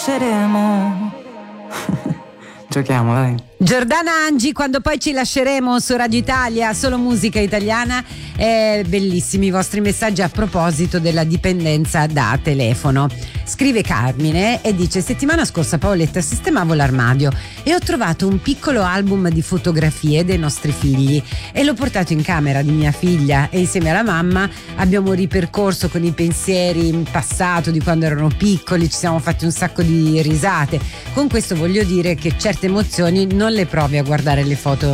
lasceremo. Giochiamo, dai. Giordana Angi, Quando poi ci lasceremo, su Radio Italia, solo musica italiana. Bellissimi i vostri messaggi a proposito della dipendenza da telefono. Scrive Carmine e dice: settimana scorsa, Paoletta, sistemavo l'armadio e ho trovato un piccolo album di fotografie dei nostri figli e l'ho portato in camera di mia figlia e insieme alla mamma abbiamo ripercorso con i pensieri in passato di quando erano piccoli, ci siamo fatti un sacco di risate. Con questo voglio dire che certe emozioni non le provi a guardare le foto